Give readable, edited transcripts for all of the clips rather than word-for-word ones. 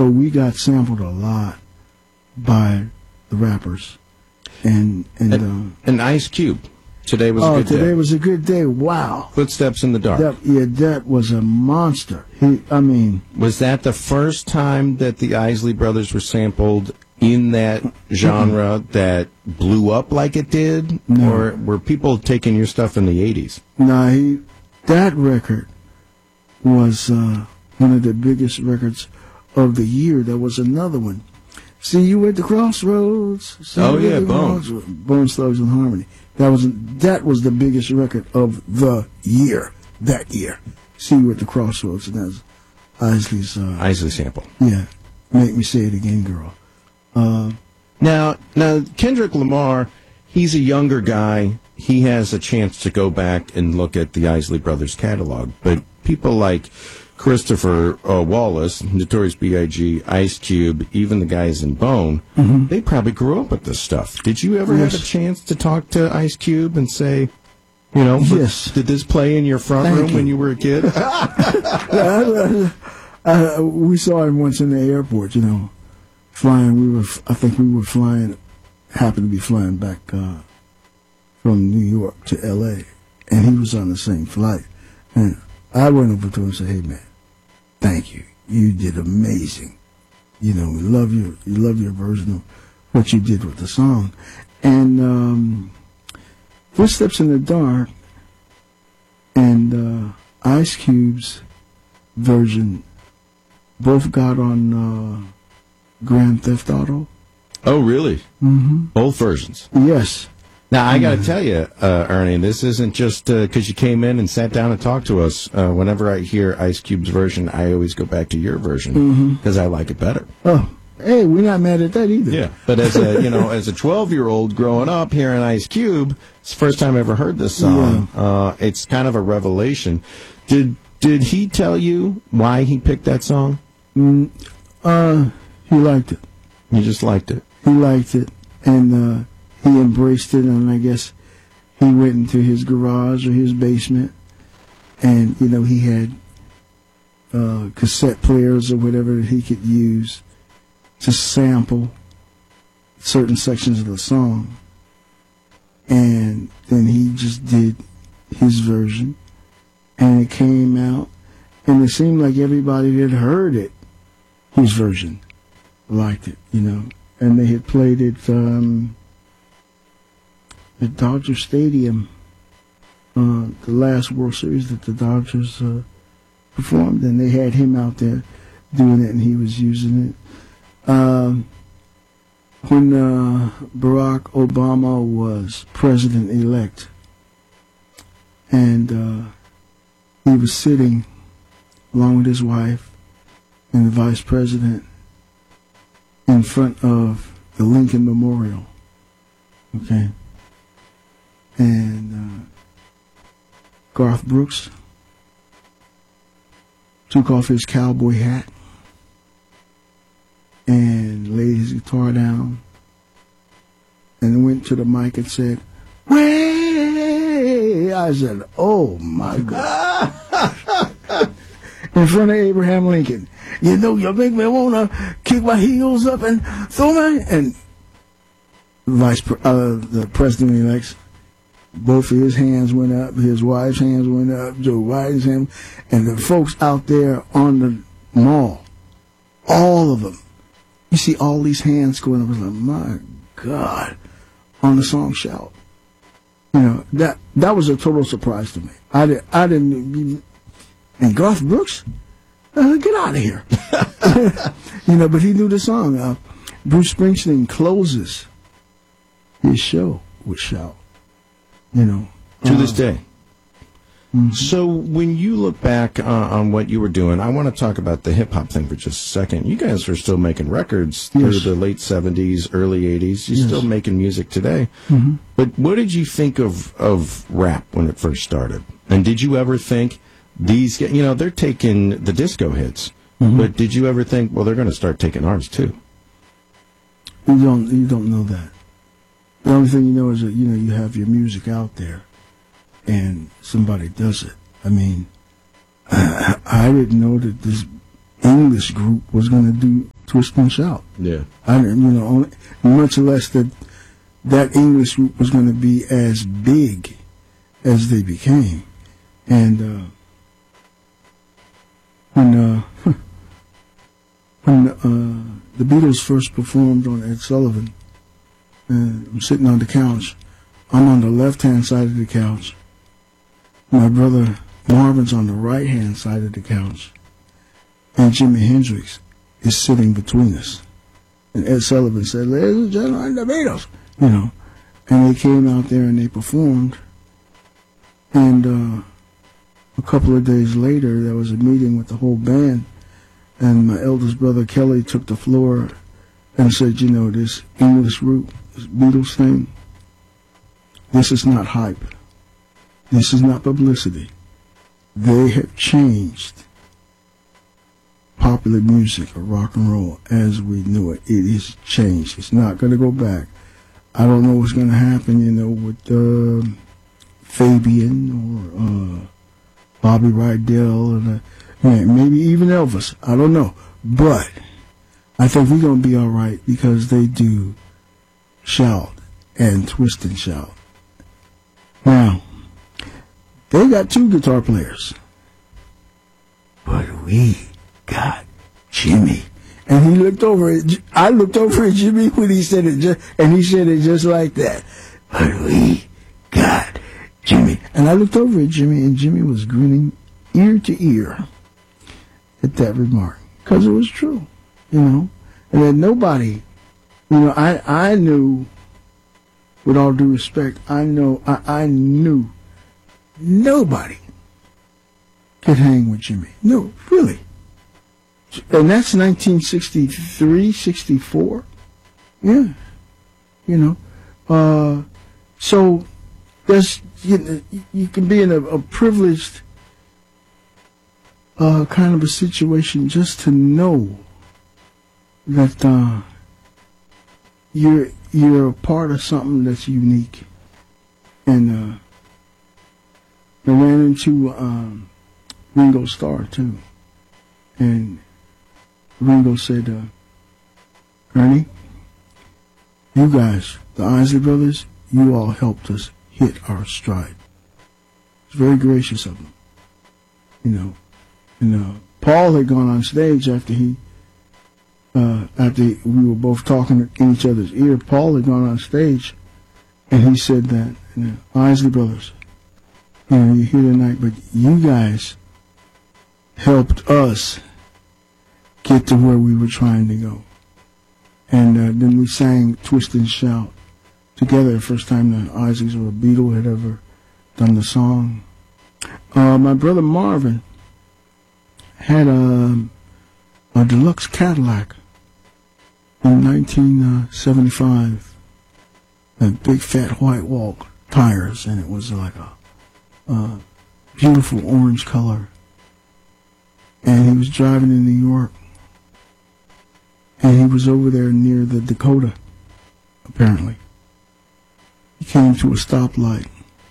So we got sampled a lot by the rappers. And Ice Cube. Today was a good day. Today was a good day. Wow. Footsteps in the Dark. That was a monster. Was that the first time that the Isley Brothers were sampled in that genre that blew up like it did? No. Or were people taking your stuff in the 80s? No, that record was one of the biggest records of the year. There was another one. See You at the Crossroads. Bone Slugs and Harmony. That was the biggest record of the year, that year. See You at the Crossroads, and that's Isley's... Isley sample. Yeah. Make Me Say It Again, Girl. Now, Kendrick Lamar, he's a younger guy. He has a chance to go back and look at the Isley Brothers catalog. But people like Christopher Wallace, Notorious B.I.G., Ice Cube, even the guys in Bone, they probably grew up with this stuff. Did you ever have a chance to talk to Ice Cube and say, yes, did this play in your front room when you were a kid? We saw him once in the airport, flying. I think we were flying, happened to be flying back from New York to L.A., and he was on the same flight. And I went over to him and said, "Hey, man, thank you. You did amazing. We love your version of what you did with the song." And Footsteps in the Dark and Ice Cube's version both got on Grand Theft Auto. Oh, really? Mm-hmm. Both versions? Yes. Now, I got to tell you, Ernie, this isn't just because you came in and sat down and talked to us. Whenever I hear Ice Cube's version, I always go back to your version because I like it better. Oh, hey, we're not mad at that either. Yeah, but as a as a 12-year-old growing up hearing Ice Cube, it's the first time I ever heard this song. Yeah. It's kind of a revelation. Did he tell you why he picked that song? He liked it. You just liked it. He liked it, and he embraced it, and I guess he went into his garage or his basement, and, he had cassette players or whatever that he could use to sample certain sections of the song. And then he just did his version, and it came out, and it seemed like everybody that heard it, his version, liked it, and they had played it at Dodger Stadium, the last World Series that the Dodgers performed, and they had him out there doing it, and he was using it. When Barack Obama was president-elect, and he was sitting along with his wife and the vice president in front of the Lincoln Memorial, okay? And Garth Brooks took off his cowboy hat and laid his guitar down and went to the mic and said, "Way!" I said, "Oh my God." In front of Abraham Lincoln. You make me want to kick my heels up and throw my... And the president-elect, both of his hands went up, his wife's hands went up, Joe Biden's hand, and the folks out there on the mall, all of them. You see all these hands going up. I was like, my God, on the song Shout. That was a total surprise to me. I didn't... And Garth Brooks? Get out of here. But he knew the song. Bruce Springsteen closes his show with Shout. To this day. Mm-hmm. So when you look back on what you were doing, I want to talk about the hip-hop thing for just a second. You guys are still making records through the late 70s, early 80s. You're still making music today. Mm-hmm. But what did you think of rap when it first started? And did you ever think... These, they're taking the disco hits, but did you ever think, well, they're going to start taking ours too? You don't know that. The only thing you know is that you have your music out there, and somebody does it. I mean, I didn't know that this English group was going to do Twist and Shout. Yeah. I didn't, much less that English group was going to be as big as they became. And when the Beatles first performed on Ed Sullivan, and I'm sitting on the couch. I'm on the left-hand side of the couch. My brother Marvin's on the right-hand side of the couch. And Jimi Hendrix is sitting between us. And Ed Sullivan said, "Ladies and gentlemen, the Beatles." And they came out there and they performed. And a couple of days later, there was a meeting with the whole band. And my eldest brother Kelly took the floor and said, this English group, this Beatles thing, this is not hype. This is not publicity. They have changed popular music or rock and roll as we knew it. It is changed. It's not going to go back. I don't know what's going to happen, with Fabian or Bobby Rydell and maybe even Elvis. I don't know. But I think we're going to be all right because they do Shout and Twist and Shout. Now, they got 2 guitar players. But we got Jimmy. And he looked over at, I looked over at Jimmy when he said it, and he said it just like that. But we got Jimmy. And I looked over at Jimmy, and Jimmy was grinning ear to ear at that remark. Because it was true, And then nobody, I knew, with all due respect, I knew nobody could hang with Jimmy. No, really. And that's 1963, 64. Yeah. So there's, you can be in a privileged kind of a situation just to know that you're a part of something that's unique. And I ran into Ringo Starr too, and Ringo said, "Ernie, you guys, the Isley Brothers, you all helped us hit our stride." It's very gracious of them, And Paul had gone on stage after we were both talking in each other's ear. Paul had gone on stage, and he said that, Isley Brothers, you're here tonight, but you guys helped us get to where we were trying to go. And then we sang Twist and Shout together, the first time the Isleys or a Beatle had ever done the song. My brother Marvin had a deluxe Cadillac in 1975, and big fat white wall tires, and it was like a beautiful orange color. And he was driving in New York, and he was over there near the Dakota, apparently. He came to a stoplight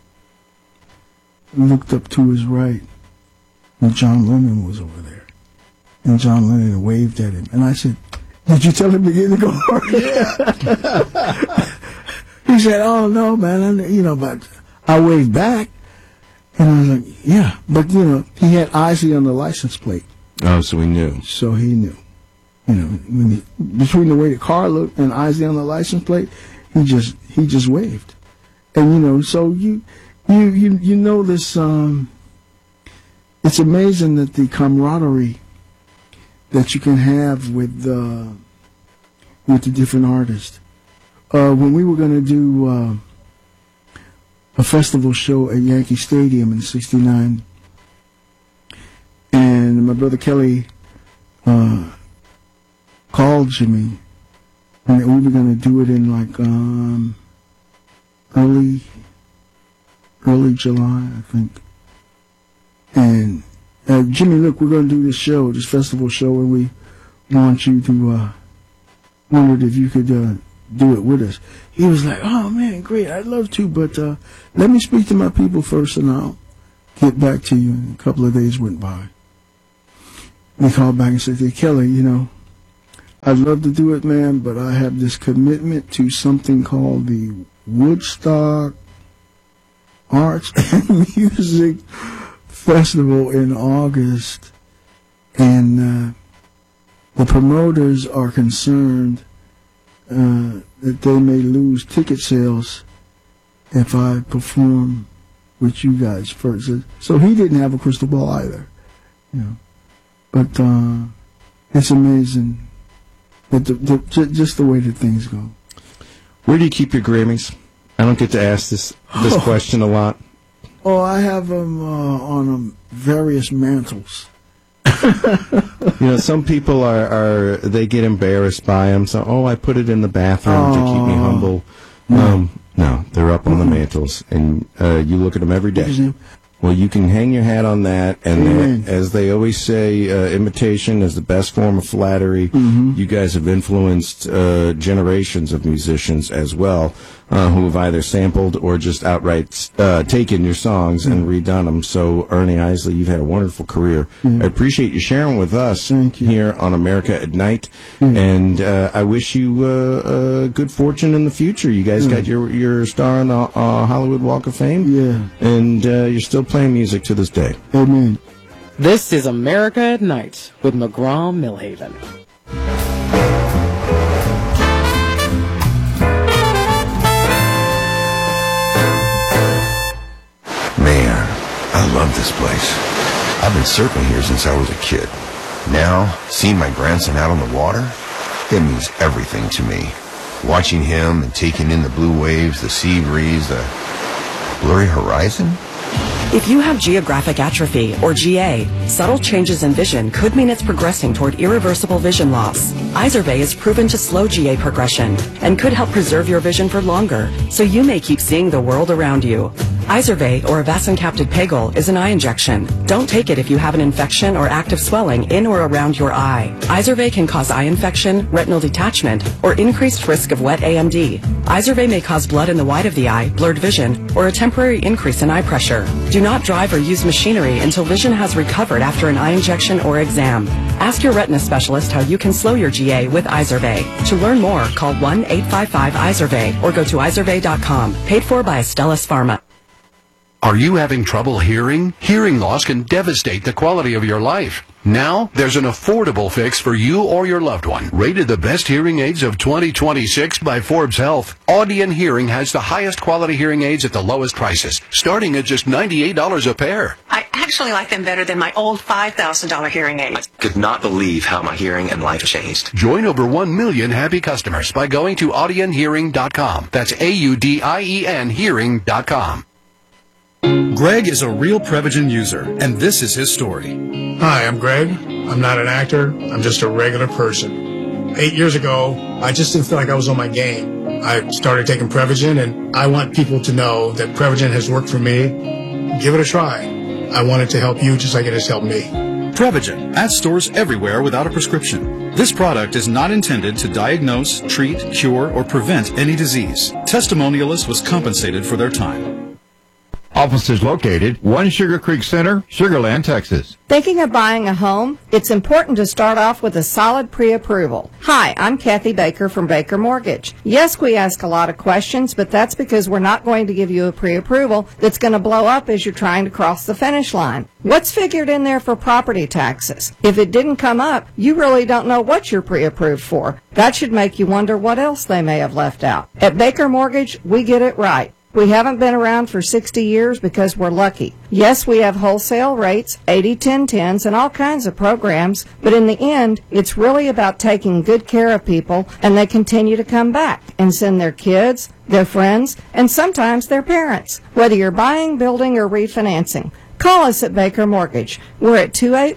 and looked up to his right, and John Lennon was over there. And John Lennon waved at him. And I said, "Did you tell him to get in the car?" Yeah. He said, "Oh, no, man, but I waved back." And I was like, "Yeah." But, he had Isley on the license plate. Oh, so he knew. So he knew. Between the way the car looked and Isley on the license plate, he just waved. And, so you know this, it's amazing that the camaraderie that you can have with the different artists. When we were going to do a festival show at Yankee Stadium in '69, and my brother Kelly called Jimmy, and we were going to do it in like early July, I think. And Jimmy, look, we're going to do this festival show, and we want you to wondered if you could do it with us. He was like, "Oh man, great, I'd love to, but let me speak to my people first, and I'll get back to you." And a couple of days went by, they called back and said, "Hey, Kelly, you know, I'd love to do it, man, but I have this commitment to something called the Woodstock Arts and Music Festival in August, and the promoters are concerned that they may lose ticket sales if I perform with you guys first." So he didn't have a crystal ball either, you know. But it's amazing that just the way that things go. Where do you keep your Grammys? I don't get to ask this question a lot. Oh, I have them on various mantles. You know, some people they get embarrassed by them. So, I put it in the bathroom to keep me humble. No, they're up on the mantles, and you look at them every day. Well, you can hang your hat on that, and as they always say, imitation is the best form of flattery. Mm-hmm. You guys have influenced generations of musicians as well, who have either sampled or just outright taken your songs and redone them. So, Ernie Isley, you've had a wonderful career. I appreciate you sharing with us here on America at Night, and I wish you good fortune in the future. You guys got your star on the Hollywood Walk of Fame, and you're still playing music to this day. Amen. This is America at Night with McGraw-Millhaven. Man, I love this place. I've been surfing here since I was a kid. Now, seeing my grandson out on the water, it means everything to me. Watching him and taking in the blue waves, the sea breeze, the blurry horizon. If you have geographic atrophy, or GA, subtle changes in vision could mean it's progressing toward irreversible vision loss. Izervay is proven to slow GA progression and could help preserve your vision for longer, so you may keep seeing the world around you. Izervay, or avacincaptad pegol, is an eye injection. Don't take it if you have an infection or active swelling in or around your eye. Izervay can cause eye infection, retinal detachment, or increased risk of wet AMD. Izervay may cause blood in the white of the eye, blurred vision, or a temporary increase in eye pressure. Do not drive or use machinery until vision has recovered after an eye injection or exam. Ask your retina specialist how you can slow your GA with Izervay. To learn more, call 1-855-IZERVAY or go to izervay.com. Paid for by Astellas Pharma. Are you having trouble hearing? Hearing loss can devastate the quality of your life. Now, there's an affordable fix for you or your loved one. Rated the best hearing aids of 2026 by Forbes Health, Audion Hearing has the highest quality hearing aids at the lowest prices, starting at just $98 a pair. I actually like them better than my old $5,000 hearing aids. I could not believe how my hearing and life changed. Join over 1 million happy customers by going to audionhearing.com. That's AUDIEN hearing.com. Greg is a real Prevagen user, and this is his story. Hi, I'm Greg. I'm not an actor. I'm just a regular person. 8 years ago, I just didn't feel like I was on my game. I started taking Prevagen, and I want people to know that Prevagen has worked for me. Give it a try. I want it to help you just like it has helped me. Prevagen, at stores everywhere without a prescription. This product is not intended to diagnose, treat, cure, or prevent any disease. Testimonialists was compensated for their time. Offices located 1 Sugar Creek Center, Sugar Land, Texas. Thinking of buying a home? It's important to start off with a solid pre-approval. Hi, I'm Kathy Baker from Baker Mortgage. Yes, we ask a lot of questions, but that's because we're not going to give you a pre-approval that's going to blow up as you're trying to cross the finish line. What's figured in there for property taxes? If it didn't come up, you really don't know what you're pre-approved for. That should make you wonder what else they may have left out. At Baker Mortgage, we get it right. We haven't been around for 60 years because we're lucky. Yes, we have wholesale rates, 80-10-10s, and all kinds of programs, but in the end, it's really about taking good care of people, and they continue to come back and send their kids, their friends, and sometimes their parents. Whether you're buying, building, or refinancing, call us at Baker Mortgage. We're at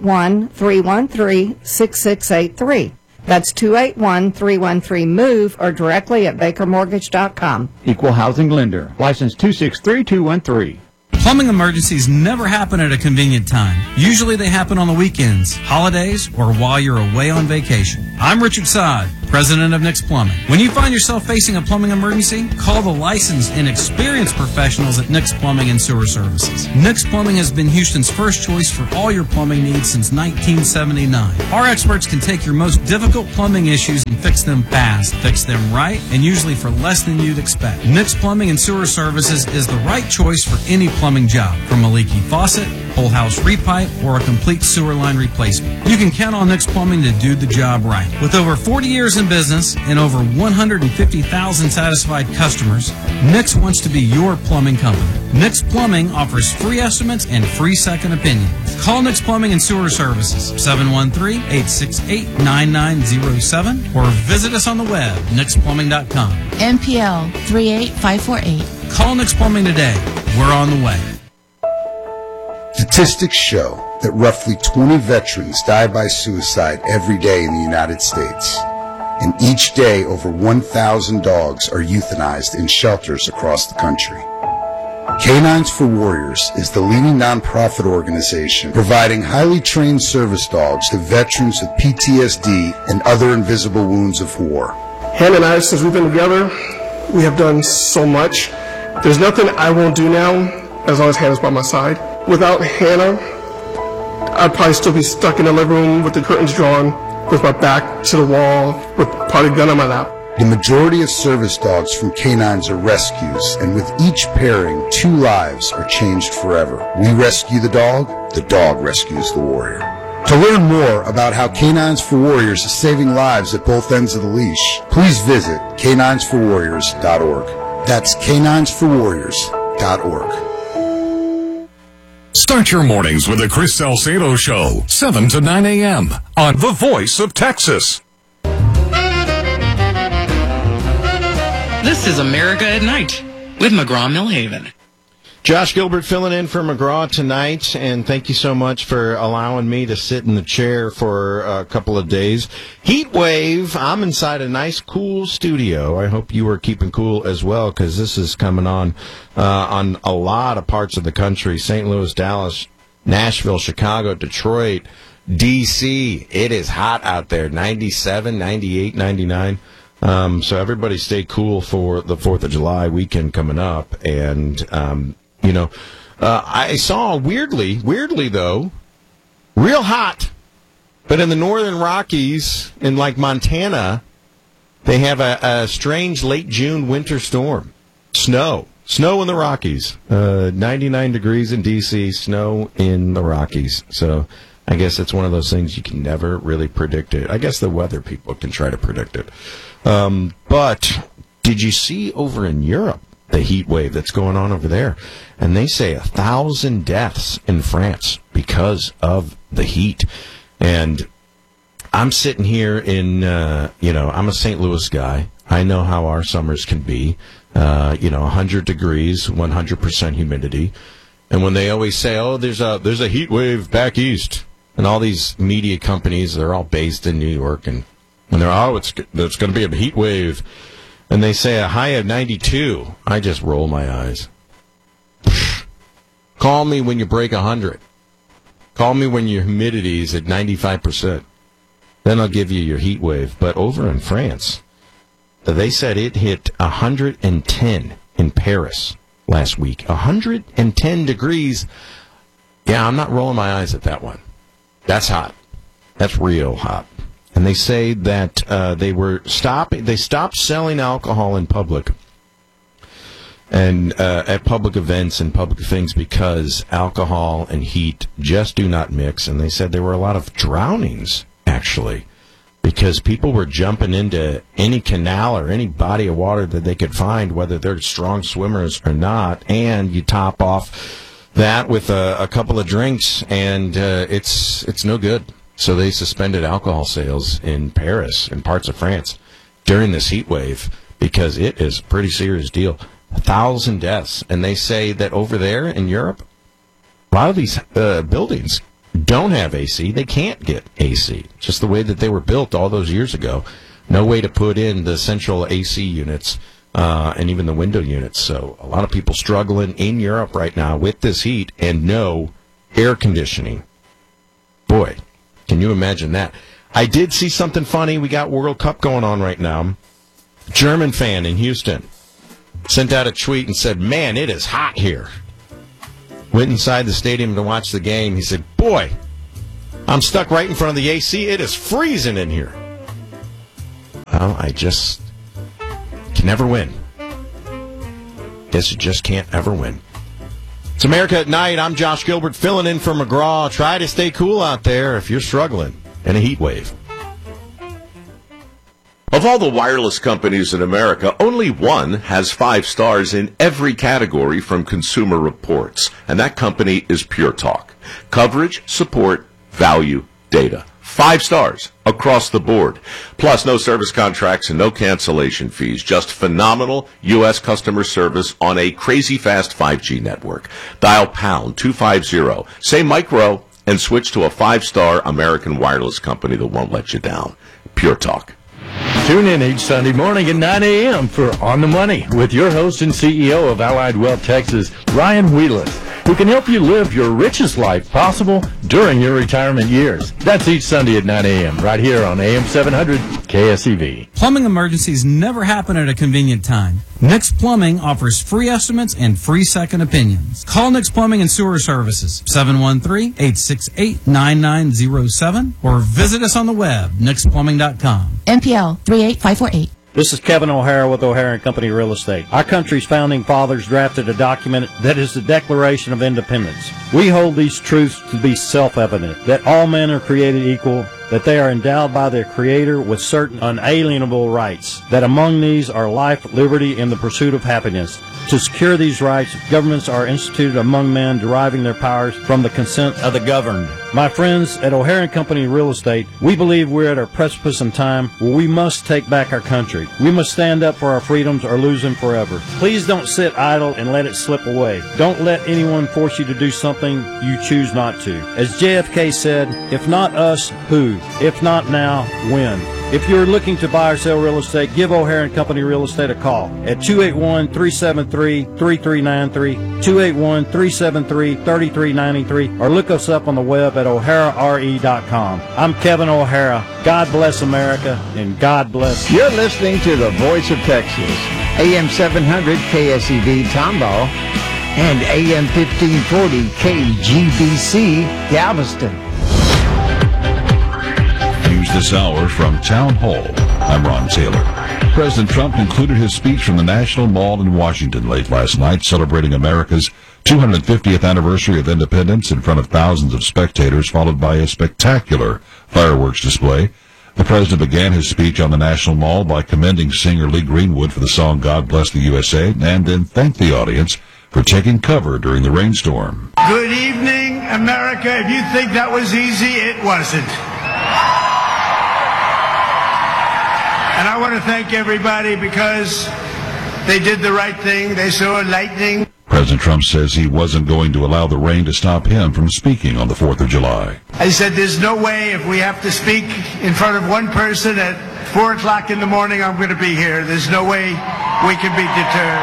281-313-6683. That's 281-313-MOVE or directly at bakermortgage.com. Equal housing lender. License 263213. Plumbing emergencies never happen at a convenient time. Usually they happen on the weekends, holidays, or while you're away on vacation. I'm Richard Sod, president of Nick's Plumbing. When you find yourself facing a plumbing emergency, call the licensed and experienced professionals at Nick's Plumbing and Sewer Services. Nick's Plumbing has been Houston's first choice for all your plumbing needs since 1979. Our experts can take your most difficult plumbing issues and fix them fast, fix them right, and usually for less than you'd expect. Nick's Plumbing and Sewer Services is the right choice for any plumbing job, from a leaky faucet, whole house repipe, or a complete sewer line replacement. You can count on Nick's Plumbing to do the job right. With over 40 years in business and over 150,000 satisfied customers, Nick's wants to be your plumbing company. Nick's Plumbing offers free estimates and free second opinions. Call Nick's Plumbing and Sewer Services, 713-868-9907, or visit us on the web, nicksplumbing.com. NPL 38548. Call Nick's Plumbing today. We're on the way. Statistics show that roughly 20 veterans die by suicide every day in the United States. And each day, over 1,000 dogs are euthanized in shelters across the country. Canines for Warriors is the leading nonprofit organization providing highly trained service dogs to veterans with PTSD and other invisible wounds of war. Hannah and I, since we've been together, we have done so much. There's nothing I won't do now as long as Hannah's by my side. Without Hannah, I'd probably still be stuck in the living room with the curtains drawn, with my back to the wall, with probably a gun on my lap. The majority of service dogs from canines are rescues, and with each pairing, 2 lives are changed forever. We rescue the dog rescues the warrior. To learn more about how Canines for Warriors is saving lives at both ends of the leash, please visit caninesforwarriors.org. That's caninesforwarriors.org. Start your mornings with the Chris Salcedo Show, 7 to 9 a.m. on The Voice of Texas. This is America at Night with McGraw-Millhaven. Josh Gilbert filling in for McGraw tonight, and thank you so much for allowing me to sit in the chair for a couple of days. Heat wave, I'm inside a nice, cool studio. I hope you are keeping cool as well, because this is coming on a lot of parts of the country. St. Louis, Dallas, Nashville, Chicago, Detroit, D.C. It is hot out there, 97, 98, 99. So everybody stay cool for the 4th of July weekend coming up, and I saw weirdly though, real hot, but in the northern Rockies, in like Montana, they have a strange late June winter storm. Snow in the Rockies. 99 degrees in D.C., snow in the Rockies. So I guess it's one of those things you can never really predict it. I guess the weather people can try to predict it. But did you see over in Europe the heat wave that's going on over there? And they say 1,000 deaths in France because of the heat. And I'm sitting here in, I'm a St. Louis guy. I know how our summers can be. 100 degrees, 100% humidity. And when they always say, oh, there's a heat wave back east, and all these media companies, they're all based in New York, and when they're, there's going to be a heat wave, and they say a high of 92, I just roll my eyes. Call me when you break 100. Call me when your humidity is at 95%. Then I'll give you your heat wave. But over in France, they said it hit 110 in Paris last week. 110 degrees. Yeah, I'm not rolling my eyes at that one. That's hot. That's real hot. And they say that they stopped selling alcohol in public and at public events and public things because alcohol and heat just do not mix. And they said there were a lot of drownings, actually, because people were jumping into any canal or any body of water that they could find, whether they're strong swimmers or not. And you top off that with a couple of drinks, and it's no good. So they suspended alcohol sales in Paris and parts of France during this heat wave because it is a pretty serious deal. 1,000 deaths. And they say that over there in Europe, a lot of these buildings don't have AC. They can't get AC. Just the way that they were built all those years ago. No way to put in the central AC units and even the window units. So a lot of people struggling in Europe right now with this heat and no air conditioning. Boy, can you imagine that? I did see something funny. We got World Cup going on right now. German fan in Houston sent out a tweet and said, "Man, it is hot here." Went inside the stadium to watch the game. He said, "Boy, I'm stuck right in front of the AC. It is freezing in here." Well, I just can never win. Guess you just can't ever win. It's America at Night. I'm Josh Gilbert filling in for McGraw. Try to stay cool out there if you're struggling in a heat wave. Of all the wireless companies in America, only one has 5 stars in every category from Consumer Reports, and that company is Pure Talk. Coverage, support, value, data. 5 stars across the board. Plus, no service contracts and no cancellation fees. Just phenomenal U.S. customer service on a crazy fast 5G network. Dial pound 250, say micro, and switch to a 5-star American wireless company that won't let you down. Pure Talk. Tune in each Sunday morning at 9 a.m. for On the Money with your host and CEO of Allied Wealth Texas, Ryan Wheelis, who can help you live your richest life possible during your retirement years. That's each Sunday at 9 a.m. right here on AM 700 KSEV. Plumbing emergencies never happen at a convenient time. Nix Plumbing offers free estimates and free second opinions. Call Nix Plumbing and Sewer Services, 713-868-9907, or visit us on the web, nixplumbing.com. NPL 38548. This is Kevin O'Hara with O'Hara & Company Real Estate. Our country's founding fathers drafted a document that is the Declaration of Independence. We hold these truths to be self-evident, that all men are created equal, that they are endowed by their Creator with certain unalienable rights, that among these are life, liberty, and the pursuit of happiness. To secure these rights, governments are instituted among men, deriving their powers from the consent of the governed. My friends at O'Hara & Company Real Estate, we believe we're at a precipice in time where we must take back our country. We must stand up for our freedoms or lose them forever. Please don't sit idle and let it slip away. Don't let anyone force you to do something you choose not to. As JFK said, if not us, who? If not now, when? If you're looking to buy or sell real estate, give O'Hara & Company Real Estate a call at 281-373-3393, 281-373-3393, or look us up on the web at oharare.com. I'm Kevin O'Hara. God bless America, and God bless you. You're listening to the Voice of Texas, AM 700 KSEV Tomball, and AM 1540 KGBC Galveston. News this hour from Town Hall. I'm Ron Taylor. President Trump concluded his speech from the National Mall in Washington late last night, celebrating America's 250th anniversary of independence in front of thousands of spectators, followed by a spectacular fireworks display. The president began his speech on the National Mall by commending singer Lee Greenwood for the song God Bless the USA, and then thanked the audience for taking cover during the rainstorm. Good evening, America. If you think that was easy, it wasn't. And I want to thank everybody because they did the right thing. They saw lightning. President Trump says he wasn't going to allow the rain to stop him from speaking on the 4th of July. I said there's no way if we have to speak in front of one person at 4 o'clock in the morning, I'm going to be here. There's no way we can be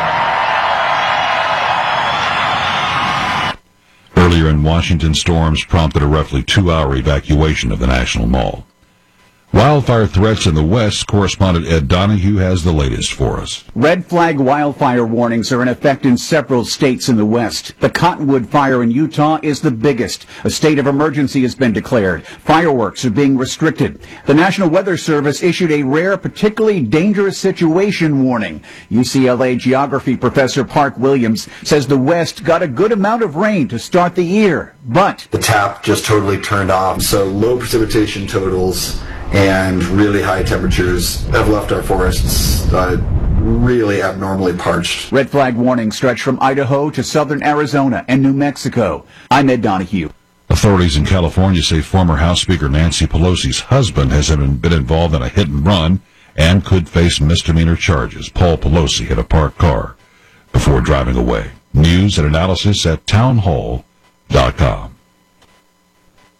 deterred. Earlier in Washington, storms prompted a roughly 2-hour evacuation of the National Mall. Wildfire threats in the West, correspondent Ed Donahue has the latest for us. Red flag wildfire warnings are in effect in several states in the West. The Cottonwood fire in Utah is the biggest. A state of emergency has been declared. Fireworks are being restricted. The National Weather Service issued a rare, particularly dangerous situation warning. UCLA geography professor Park Williams says the West got a good amount of rain to start the year, but the tap just totally turned off, so low precipitation totals and really high temperatures have left our forests really abnormally parched. Red flag warnings stretch from Idaho to southern Arizona and New Mexico. I'm Ed Donahue. Authorities in California say former House Speaker Nancy Pelosi's husband has been involved in a hit and run and could face misdemeanor charges. Paul Pelosi hit a parked car before driving away. News and analysis at townhall.com.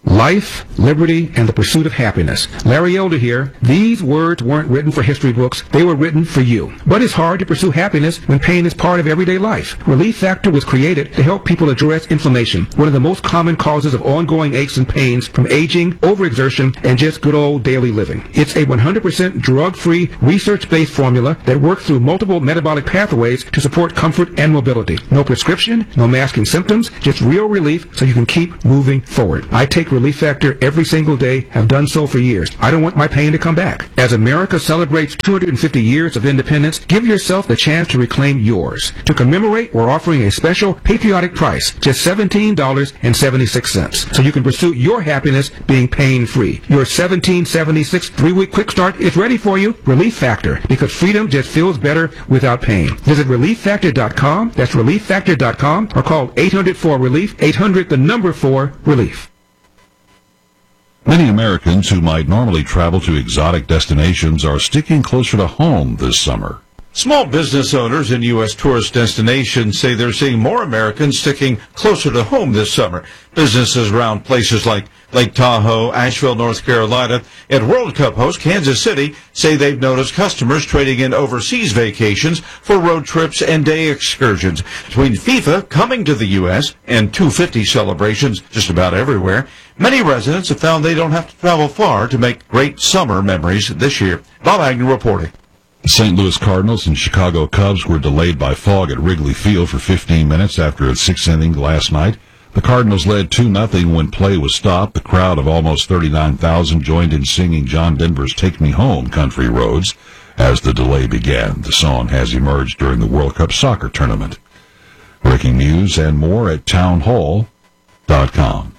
Life, liberty, and the pursuit of happiness. Larry Elder here. These words weren't written for history books. They were written for you. But it's hard to pursue happiness when pain is part of everyday life. Relief Factor was created to help people address inflammation, one of the most common causes of ongoing aches and pains from aging, overexertion, and just good old daily living. It's a 100% drug-free, research-based formula that works through multiple metabolic pathways to support comfort and mobility. No prescription, no masking symptoms, just real relief so you can keep moving forward. I take Relief Factor every single day, have done so for years. I don't want my pain to come back. As America celebrates 250 years of independence, give yourself the chance to reclaim yours. To commemorate, we're offering a special patriotic price, just $17.76, so you can pursue your happiness being pain-free. Your $17.76 3-week quick start is ready for you. Relief Factor, because freedom just feels better without pain. Visit ReliefFactor.com, that's ReliefFactor.com, or call 800-4-RELIEF, 800-4-RELIEF. Many Americans who might normally travel to exotic destinations are sticking closer to home this summer. Small business owners in U.S. tourist destinations say they're seeing more Americans sticking closer to home this summer. Businesses around places like Lake Tahoe, Asheville, North Carolina, and World Cup host Kansas City say they've noticed customers trading in overseas vacations for road trips and day excursions. Between FIFA coming to the U.S. and 250 celebrations just about everywhere, many residents have found they don't have to travel far to make great summer memories this year. Bob Agnew reporting. St. Louis Cardinals and Chicago Cubs were delayed by fog at Wrigley Field for 15 minutes after its sixth inning last night. The Cardinals led 2-0 when play was stopped. The crowd of almost 39,000 joined in singing John Denver's Take Me Home, Country Roads, as the delay began. The song has emerged during the World Cup soccer tournament. Breaking news and more at townhall.com.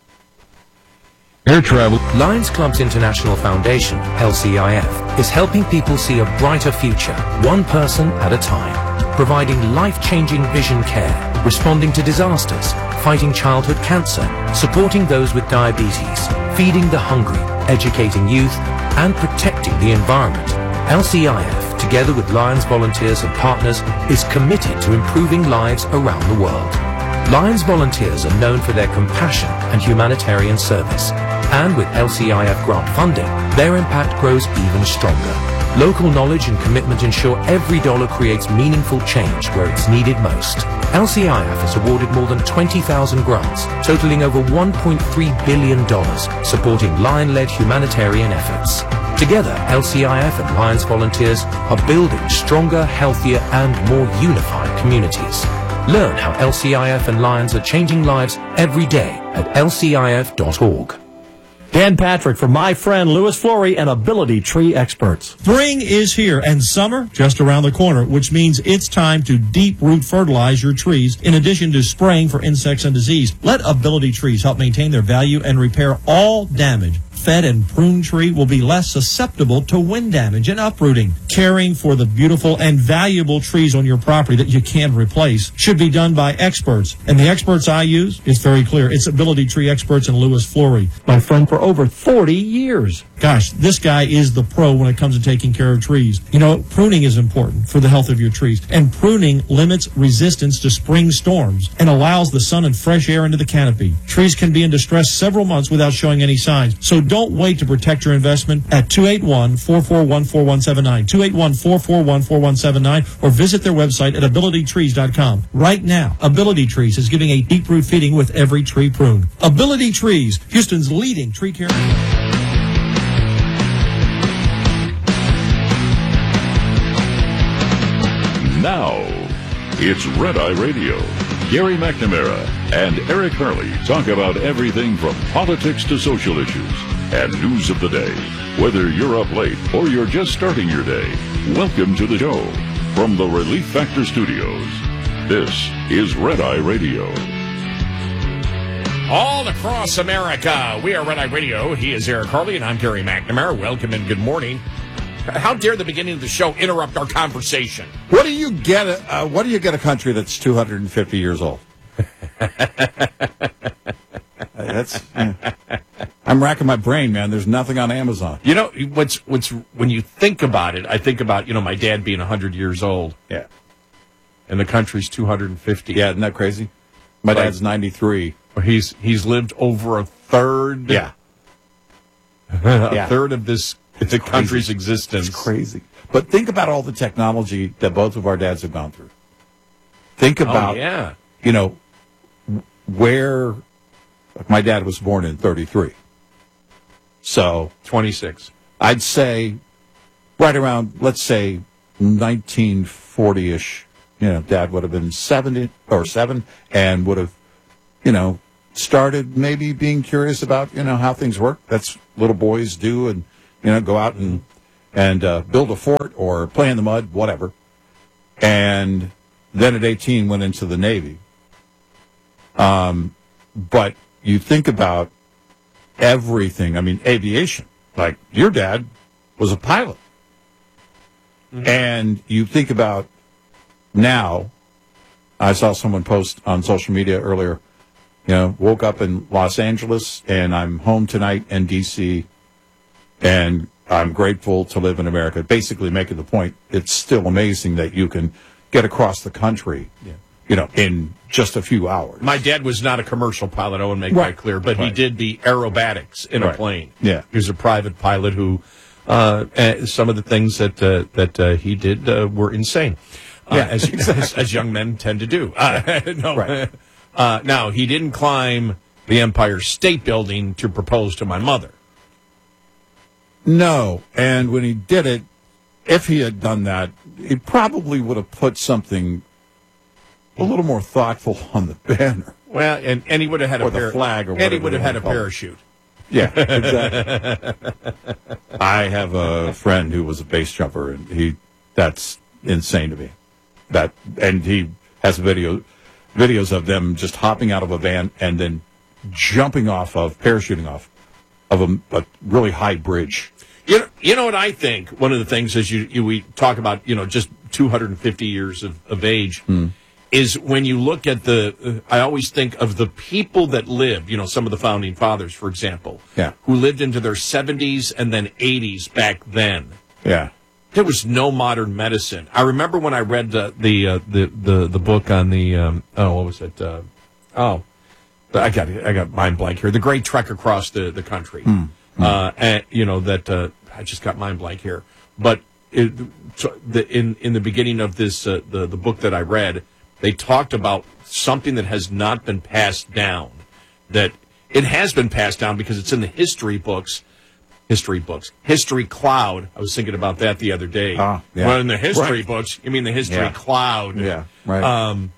Air travel. Lions Clubs International Foundation, LCIF, is helping people see a brighter future, one person at a time, providing life-changing vision care, responding to disasters, fighting childhood cancer, supporting those with diabetes, feeding the hungry, educating youth, and protecting the environment. LCIF, together with Lions volunteers and partners, is committed to improving lives around the world. Lions volunteers are known for their compassion and humanitarian service. And with LCIF grant funding, their impact grows even stronger. Local knowledge and commitment ensure every dollar creates meaningful change where it's needed most. LCIF has awarded more than 20,000 grants, totaling over $1.3 billion, supporting Lion-led humanitarian efforts. Together, LCIF and Lions volunteers are building stronger, healthier, and more unified communities. Learn how LCIF and Lions are changing lives every day at lcif.org. Dan Patrick for my friend Louis Flory and Ability Tree Experts. Spring is here and summer just around the corner, which means it's time to deep root fertilize your trees in addition to spraying for insects and disease. Let Ability Trees help maintain their value and repair all damage. Fed and pruned tree will be less susceptible to wind damage and uprooting. Caring for the beautiful and valuable trees on your property that you can't replace should be done by experts. And the experts I use, it's very clear. It's Ability Tree Experts and Louis Flory. My friend for over 40 years. Gosh, this guy is the pro when it comes to taking care of trees. You know, pruning is important for the health of your trees. And pruning limits resistance to spring storms and allows the sun and fresh air into the canopy. Trees can be in distress several months without showing any signs. So don't wait to protect your investment at 281-441-4179, 281-441-4179, or visit their website at abilitytrees.com. Right now, Ability Trees is giving a deep root feeding with every tree pruned. Ability Trees, Houston's leading tree care. Now, it's Red Eye Radio. Gary McNamara and Eric Hurley talk about everything from politics to social issues and news of the day. Whether you're up late or you're just starting your day, welcome to the show from the Relief Factor Studios. This is Red Eye Radio. All across America, we are Red Eye Radio. He is Eric Harley, and I'm Gary McNamara. Welcome and good morning. How dare the beginning of the show interrupt our conversation? What do you get? What do you get a country that's 250 years old? I'm racking my brain, man. There's nothing on Amazon. You know what's when you think about it, I think about my dad being 100 years old. Yeah, and the country's 250. Yeah, isn't that crazy? My dad's 93. He's lived over third. Yeah. A third of the country's existence. It's crazy. But think about all the technology that both of our dads have gone through. Think about, where my dad was born in 33. So 26. I'd say right around, let's say 1940-ish, Dad would have been 7 and would have, started maybe being curious about, how things work. That's little boys do, and, go out and build a fort or play in the mud, whatever. And then at 18 went into the Navy. But you think about everything. I mean, aviation. Like, your dad was a pilot. Mm-hmm. And you think about now, I saw someone post on social media earlier, woke up in Los Angeles and I'm home tonight in D.C. and I'm grateful to live in America. Basically making the point, it's still amazing that you can get across the country, in just a few hours. My dad was not a commercial pilot, I want to make that clear, but he did the aerobatics in a plane. Yeah. He was a private pilot who, some of the things that he did were insane. As young men tend to do. Now, he didn't climb the Empire State Building to propose to my mother. No, and when he did it, if he had done that, he probably would have put something a little more thoughtful on the banner. Well, and he would have had the flag, or whatever, and he would have had a parachute. Yeah, exactly. I have a friend who was a base jumper, and that's insane to me. And he has videos of them just hopping out of a van and then parachuting off of a really high bridge. You know what I think? One of the things is we talk about, just 250 years of age, is when you look at I always think of the people that lived, some of the founding fathers, for example, who lived into their 70s and then 80s back then. Yeah. There was no modern medicine. I remember when I read the book on the what was it? I got mind blank here. The Great Trek Across the Country. And I just got mind blank here. But in the beginning of this the book that I read, they talked about something that has not been passed down. That it has been passed down because it's in the history cloud. I was thinking about that the other day. Well, in the history books, you mean the history cloud. Yeah, right.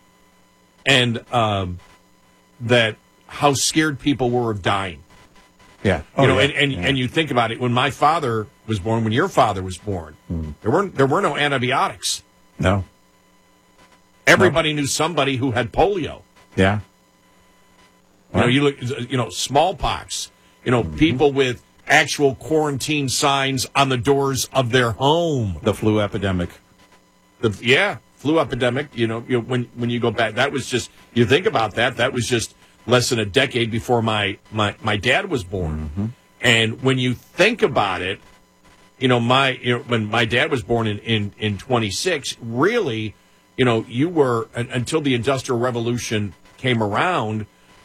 That how scared people were of dying. Yeah. And you think about it, when my father was born, when your father was born, there were no antibiotics. No. Everybody knew somebody who had polio. Yeah. You look, smallpox. People with actual quarantine signs on the doors of their home. The flu epidemic. Flu epidemic. When you go back, that was just, you think about that. That was just less than a decade before my dad was born. Mm-hmm. And when you think about it, when my dad was born in 26, really, you were, until the Industrial Revolution came around,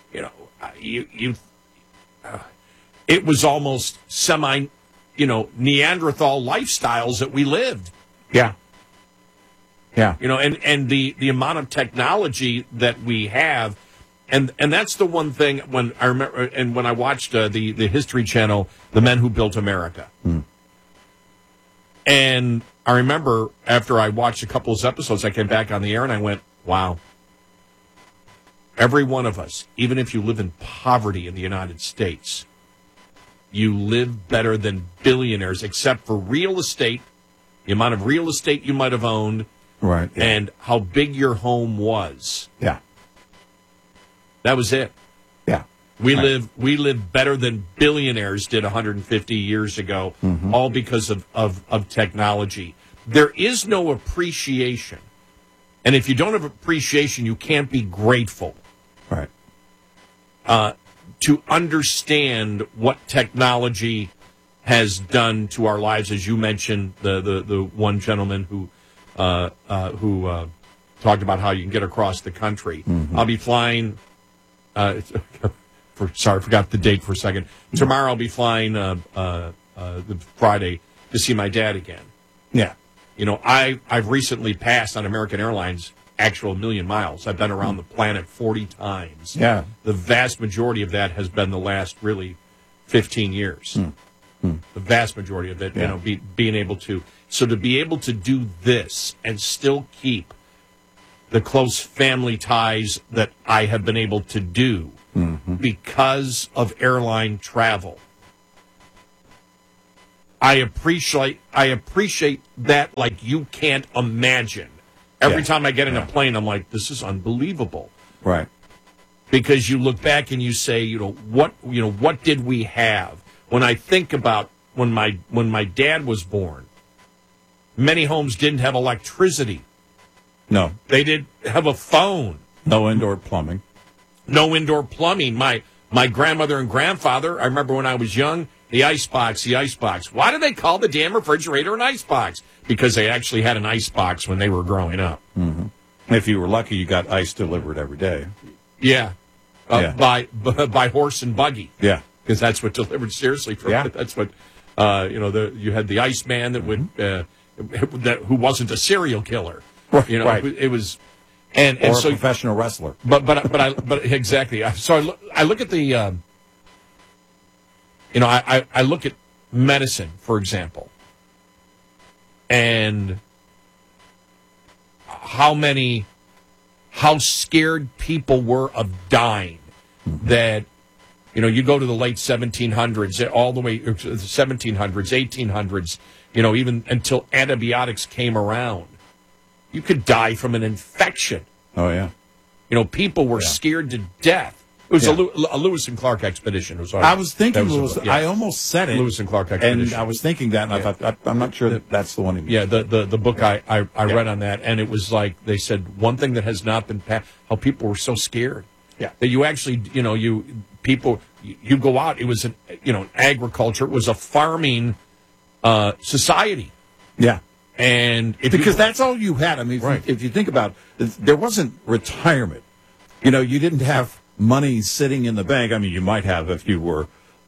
it was almost semi, Neanderthal lifestyles that we lived. Yeah. Yeah. And the amount of technology that we have, and that's the one thing when I remember, and when I watched the History Channel, The Men Who Built America. And I remember after I watched a couple of episodes, I came back on the air and I went, wow. Every one of us, even if you live in poverty in the United States, you live better than billionaires, except for real estate, the amount of real estate you might have owned, right, and how big your home was. Yeah. That was it. Yeah. We live better than billionaires did 150 years ago, all because of technology. There is no appreciation. And if you don't have appreciation, you can't be grateful. Right. To understand what technology has done to our lives, as you mentioned, the one gentleman who talked about how you can get across the country. I'll be flying. forgot the date for a second. Tomorrow I'll be flying the Friday to see my dad again. Yeah. You know, I've recently passed on American Airlines actual million miles. I've been around the planet 40 times. Yeah. The vast majority of that has been the last really 15 years. The vast majority of it, you know, being able to. So to be able to do this and still keep the close family ties that I have been able to do because of airline travel. I appreciate that like you can't imagine. Every time I get in a plane, I'm like, this is unbelievable. Right. Because you look back and you say, what did we have? When I think about when my dad was born, many homes didn't have electricity. No. They didn't have a phone. No indoor plumbing. No indoor plumbing. My grandmother and grandfather, I remember when I was young, the icebox. Why do they call the damn refrigerator an icebox? Because they actually had an icebox when they were growing up. If you were lucky, you got ice delivered every day. Yeah. By horse and buggy. Yeah. Because that's what delivered seriously. That's what, you had the Iceman that would, who wasn't a serial killer. You know, right. It was, or a so professional wrestler. But exactly. So I look at the, I look at medicine, for example, and how scared people were of dying. That, you go to the late 1700s, all the way to the 1700s, 1800s, even until antibiotics came around. You could die from an infection. Oh, yeah. People were scared to death. It was a Lewis and Clark expedition. I was thinking Lewis. I almost said it. Lewis and Clark expedition. And I was thinking that, and I thought, I'm not sure that's the one he means. Yeah, the book I read on that, and it was like they said one thing that has not been passed, how people were so scared. Yeah. That you actually, you go out, it was agriculture, it was a farming society. Yeah. And because that's all you had. I mean, if you think about it, there wasn't retirement. You didn't have money sitting in the bank. I mean, you might have if you were,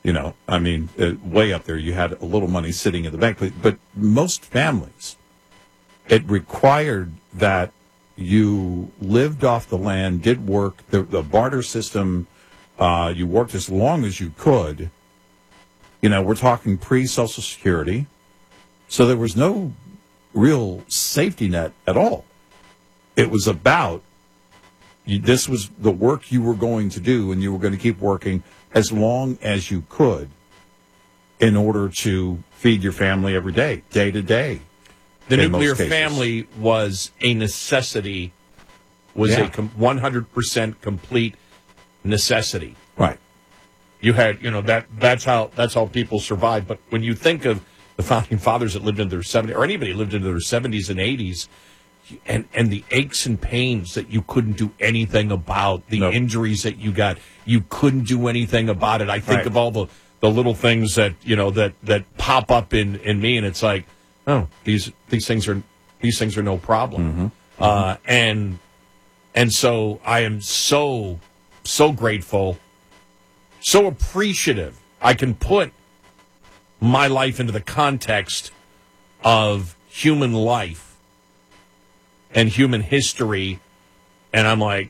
way up there, you had a little money sitting in the bank. But most families, it required that you lived off the land, did work, the barter system, you worked as long as you could. We're talking pre-Social Security. So there was no real safety net at all. It was about, this was the work you were going to do, and you were going to keep working as long as you could in order to feed your family every day, day to day. The nuclear family was a necessity, was a 100% complete necessity. Right. You had, that's how people survived. But when you think of the founding fathers that lived into their 70s, or anybody who lived into their 70s and 80s, and the aches and pains that you couldn't do anything about, the injuries that you got, you couldn't do anything about it. I think of all the little things that, that pop up in me, and it's like, oh, these things are no problem. And so I am so grateful, so appreciative. I can put my life into the context of human life and human history, and I'm like,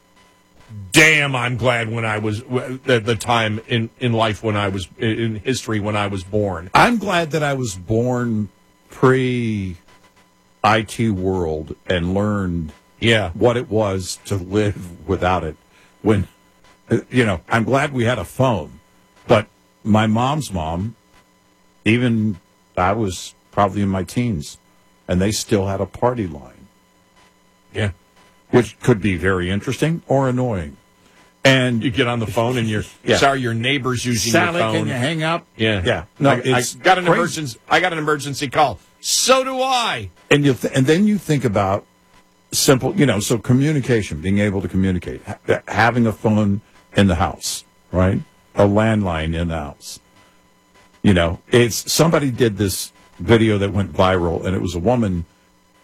damn, I'm glad when I was at the time in life when I was in history when I was born. I'm glad that I was born pre-IT world and learned what it was to live without it. When, I'm glad we had a phone, but my mom's mom, even I was probably in my teens, and they still had a party line. Yeah. Which could be very interesting or annoying. And you get on the phone and you're sorry, your neighbor's using Sally, your phone. Can you hang up? Yeah. Yeah. No, I got an emergency. I got an emergency call. So do I. And and then you think about simple, so communication, being able to communicate, having a phone in the house, right? A landline in the house. It's somebody did this video that went viral, and it was a woman,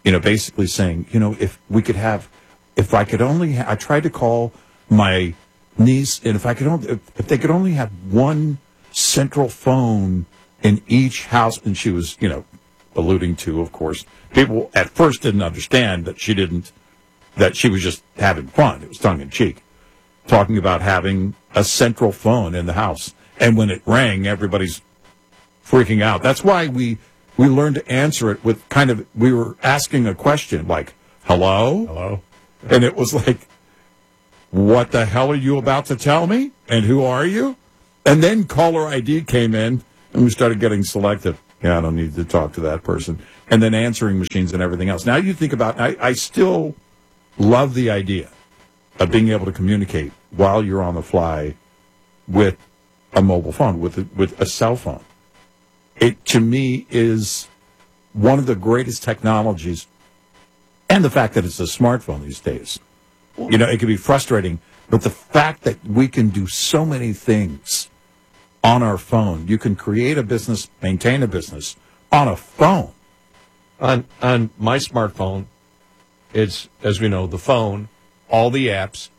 basically saying, if I could only, I tried to call my niece, and if they could only have one central phone in each house, and she was, alluding to, of course, people at first didn't understand that she was just having fun. It was tongue in cheek, talking about having a central phone in the house, and when it rang, everybody's freaking out. That's why we learned to answer it with we were asking a question like, hello, and it was like, what the hell are you about to tell me? And who are you? And then caller ID came in, and we started getting selective. Yeah, I don't need to talk to that person. And then answering machines and everything else. Now you think about, I still love the idea of being able to communicate while you're on the fly with a mobile phone, with a cell phone. It, to me, is one of the greatest technologies, and the fact that it's a smartphone these days. It can be frustrating, but the fact that we can do so many things on our phone. You can create a business, maintain a business on a phone. On my smartphone, it's, as we know, the phone, all the apps,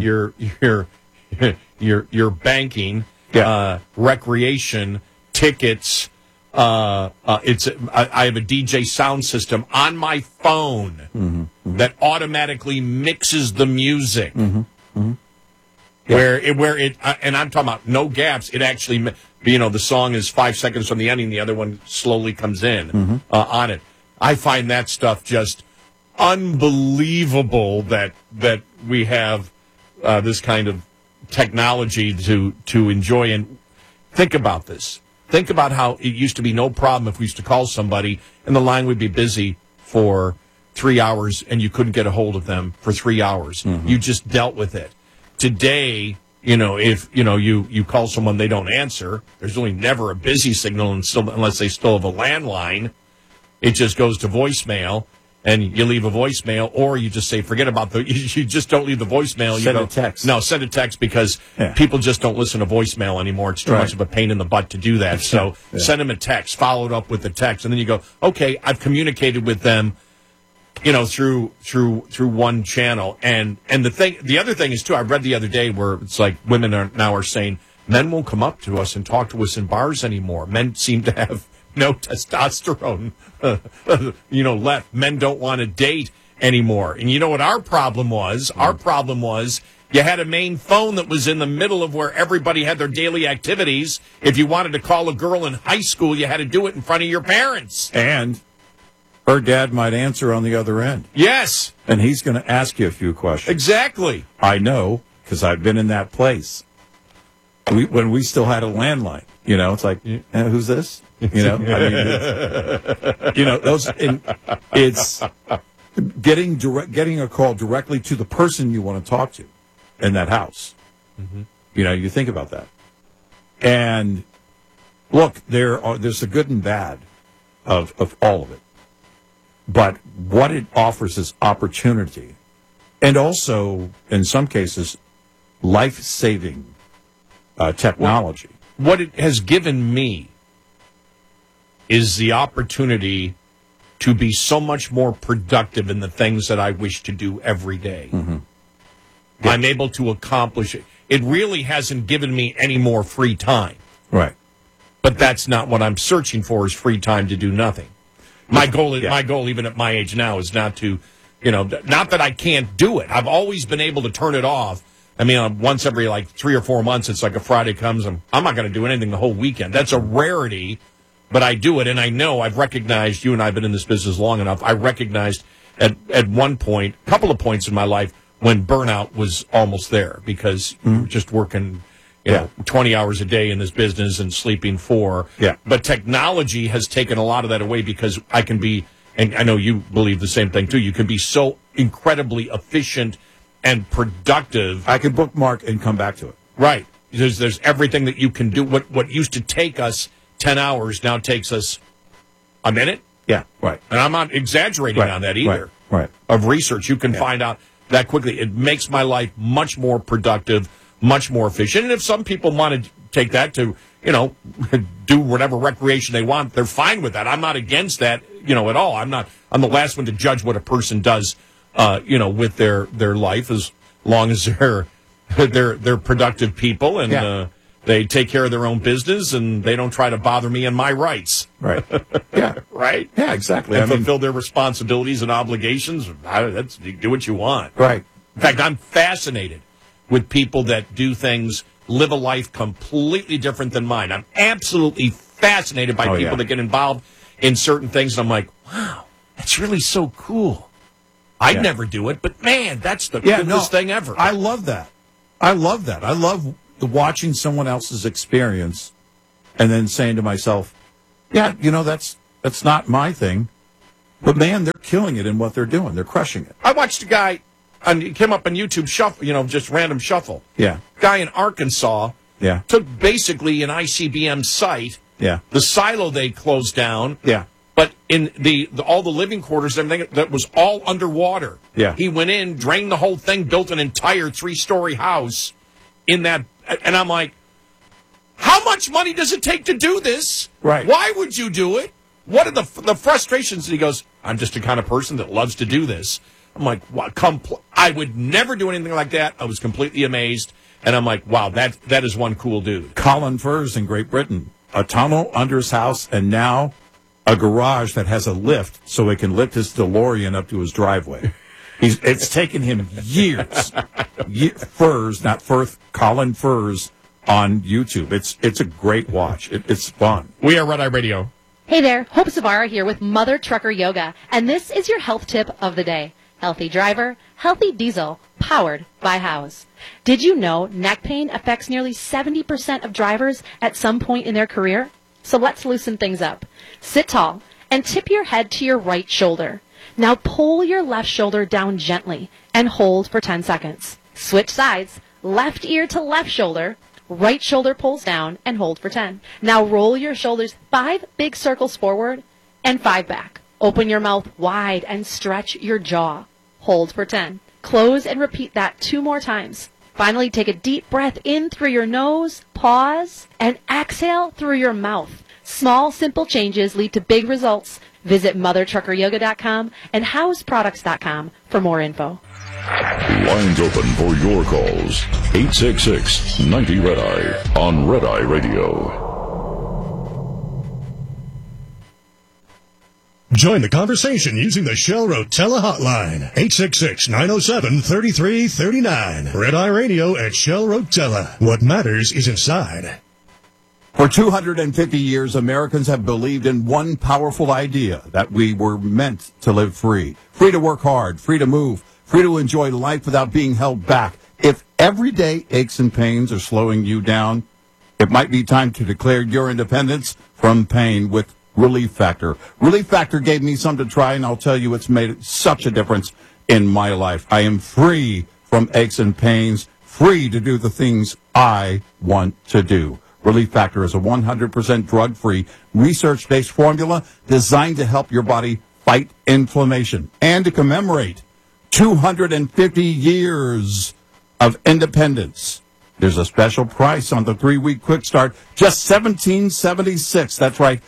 your banking, recreation, tickets. I have a DJ sound system on my phone that automatically mixes the music. Where it and I'm talking about no gaps. It actually, the song is 5 seconds from the ending. The other one slowly comes in on it. I find that stuff just unbelievable that we have this kind of technology to enjoy. And think about this. Think about how it used to be no problem if we used to call somebody and the line would be busy for 3 hours and you couldn't get a hold of them for 3 hours. You just dealt with it. Today, if you call someone, they don't answer. There's really never a busy signal unless they still have a landline. It just goes to voicemail, and you leave a voicemail, or you just say, forget about you just don't leave the voicemail. Send a text. No, send a text because people just don't listen to voicemail anymore. It's too much of a pain in the butt to do that. So send them a text, follow it up with a text, and then you go, okay, I've communicated with them, through one channel. And the other thing is too, I read the other day where it's like women are saying men won't come up to us and talk to us in bars anymore. Men seem to have no testosterone, left. Men don't want to date anymore. And you know what our problem was? Our problem was you had a main phone that was in the middle of where everybody had their daily activities. If you wanted to call a girl in high school, you had to do it in front of your parents. And her dad might answer on the other end. Yes. And he's going to ask you a few questions. Exactly. I know, because I've been in that place. When we still had a landline, it's like, who's this? It's getting a call directly to the person you want to talk to in that house. You think about that. And look, there's the good and bad of all of it. But what it offers is opportunity, and also, in some cases, life-saving technology. What it has given me is the opportunity to be so much more productive in the things that I wish to do every day. I'm able to accomplish it. It really hasn't given me any more free time. Right. But that's not what I'm searching for, is free time to do nothing. My goal, even at my age now, is not to, not that I can't do it. I've always been able to turn it off. I mean, once every 3 or 4 months, it's like a Friday comes, and I'm not going to do anything the whole weekend. That's a rarity, but I do it, and I know I've recognized, you and I have been in this business long enough, I recognized at one point, a couple of points in my life, when burnout was almost there, because you're just working 20 hours a day in this business and sleeping 4. Yeah. But technology has taken a lot of that away, because I can be, and I know you believe the same thing too, you can be so incredibly efficient and productive. I can bookmark and come back to it. Right. There's everything that you can do. What used to take us 10 hours now takes us a minute. Yeah, right. And I'm not exaggerating on that either. Right. Of research, you can find out that quickly. It makes my life much more productive, much more efficient. And if some people want to take that to, do whatever recreation they want, they're fine with that. I'm not against that, at all. I'm the last one to judge what a person does, with their life, as long as they're they're productive people, and Yeah. they take care of their own business, and they don't try to bother me and my rights. Right. Yeah. Right? Yeah, exactly. And I mean, fulfill their responsibilities and obligations. You do what you want. right. In fact, I'm fascinated with people that do things, live a life completely different than mine. I'm absolutely fascinated by people that get involved in certain things. And I'm like, wow, that's really so cool. I'd never do it, but man, that's the coolest thing ever. I love that. I love that. I love watching someone else's experience and then saying to myself, yeah, that's not my thing. But man, they're killing it in what they're doing. They're crushing it. I watched a guy, he came up on YouTube shuffle, just random shuffle. Yeah. Guy in Arkansas Yeah. took basically an ICBM site, Yeah. the silo they closed down, Yeah. but in all the living quarters, everything that was all underwater. Yeah. He went in, drained the whole thing, built an entire 3-story house in that, and I'm like, how much money does it take to do this? Right. Why would you do it? What are the frustrations? And he goes, I'm just the kind of person that loves to do this. I'm like, what? I would never do anything like that. I was completely amazed. And I'm like, wow, that is one cool dude. Colin Furze in Great Britain, a tunnel under his house, and now a garage that has a lift so he can lift his DeLorean up to his driveway. It's taken him years. Furze, not Firth, Colin Furze on YouTube. It's a great watch. It's fun. We are Red Eye Radio. Hey there, Hope Savara here with Mother Trucker Yoga, and this is your health tip of the day. Healthy driver, healthy diesel, powered by House. Did you know neck pain affects nearly 70% of drivers at some point in their career? So let's loosen things up. Sit tall and tip your head to your right shoulder. Now pull your left shoulder down gently and hold for 10 seconds. Switch sides, left ear to left shoulder, right shoulder pulls down and hold for 10. Now roll your shoulders 5 big circles forward and 5 back. Open your mouth wide and stretch your jaw. Hold for 10. Close and repeat that 2 more times. Finally, take a deep breath in through your nose, pause, and exhale through your mouth. Small, simple changes lead to big results. Visit MotherTruckerYoga.com and HouseProducts.com for more info. Lines open for your calls. 866-90-RED-EYE on Red Eye Radio. Join the conversation using the Shell Rotella hotline, 866-907-3339. Red Eye Radio at Shell Rotella. What matters is inside. For 250 years, Americans have believed in one powerful idea, that we were meant to live free. Free to work hard, free to move, free to enjoy life without being held back. If everyday aches and pains are slowing you down, it might be time to declare your independence from pain with Relief Factor. Relief Factor gave me some to try, and I'll tell you it's made such a difference in my life. I am free from aches and pains, free to do the things I want to do. Relief Factor is a 100% drug-free, research-based formula designed to help your body fight inflammation and to commemorate 250 years of independence. There's a special price on the 3-week quick start, just $17.76. That's right,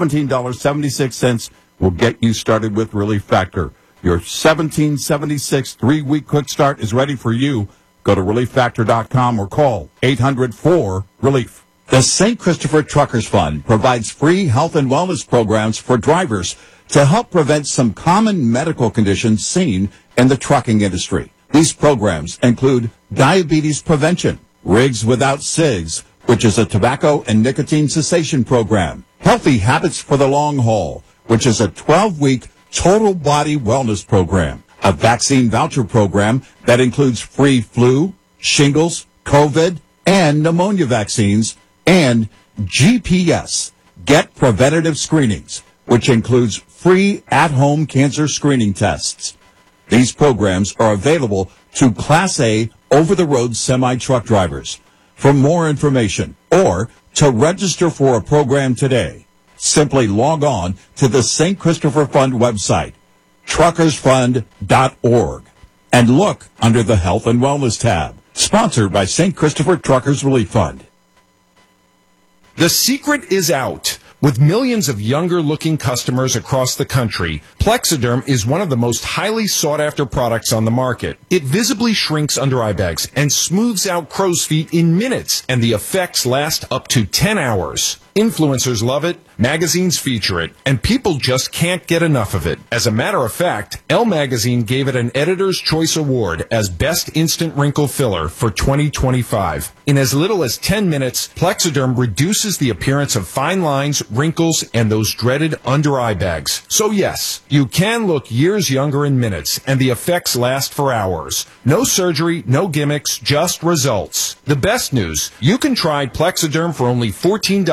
$17.76 will get you started with Relief Factor. Your $17.76 3-week quick start is ready for you. Go to ReliefFactor.com or call 800-4-RELIEF. The St. Christopher Truckers Fund provides free health and wellness programs for drivers to help prevent some common medical conditions seen in the trucking industry. These programs include diabetes prevention, Rigs Without Cigs, which is a tobacco and nicotine cessation program, Healthy Habits for the Long Haul, which is a 12-week total body wellness program, a vaccine voucher program that includes free flu, shingles, COVID, and pneumonia vaccines, and GPS, Get Preventative Screenings, which includes free at-home cancer screening tests. These programs are available to Class A over-the-road semi-truck drivers. For more information or to register for a program today, simply log on to the St. Christopher Fund website, truckersfund.org, and look under the Health and Wellness tab. Sponsored by St. Christopher Truckers Relief Fund. The secret is out. With millions of younger-looking customers across the country, Plexiderm is one of the most highly sought-after products on the market. It visibly shrinks under eye bags and smooths out crow's feet in minutes, and the effects last up to 10 hours. Influencers love it, magazines feature it, and people just can't get enough of it. As a matter of fact, Elle Magazine gave it an Editor's Choice Award as Best Instant Wrinkle Filler for 2025. In as little as 10 minutes, Plexiderm reduces the appearance of fine lines, wrinkles, and those dreaded under-eye bags. So yes, you can look years younger in minutes, and the effects last for hours. No surgery, no gimmicks, just results. The best news, you can try Plexiderm for only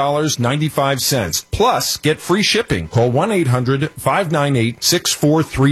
$14.95. Plus, get free shipping. Call 1-800-598-6433.